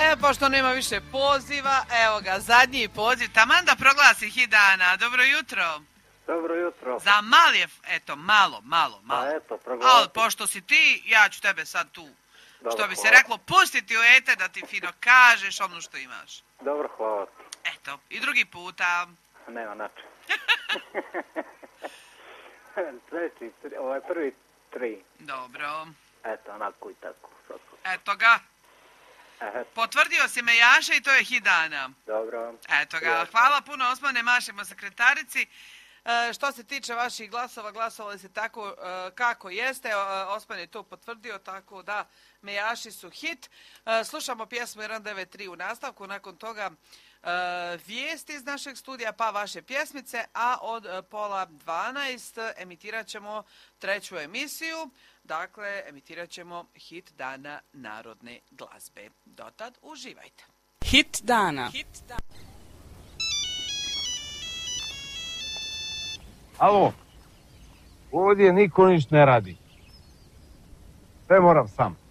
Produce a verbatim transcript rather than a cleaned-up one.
E, pošto nema više poziva, evo ga, zadnji poziv. Taman da proglasi hit dana. Dobro jutro. Dobro jutro. Za mal je, eto, malo, malo, malo. Pa eto, proglasi. Ali pošto si ti, ja ću tebe sad tu, Dobro, što bi se hvala. reklo, pustiti u ete da ti fino kažeš ono što imaš. Dobro, hvala ti. Eto, i drugi puta. Nema način. Treći, tri, ovaj prvi tri. Dobro. Eto, onako i tako. Eto ga. Ehe, Potvrdio si me Jaša i to je hit dana. dobro. Eto ga. Hvala puno, Osmane, mašimo sekretarici. E, što se tiče vaših glasova, glasovali se tako e, kako jeste. E, Osman je to potvrdio, tako da Mejaši su hit. E, slušamo pjesmu jedan devet tri u nastavku, nakon toga e, vijesti iz našeg studija, pa vaše pjesmice, a od e, pola dvanaest emitirat ćemo treću emisiju. Dakle, emitirat ćemo hit dana narodne glazbe. Dotad uživajte. Hit dana. Hit dana. Alo, ovdje niko ništa ne radi. Sve moram sam.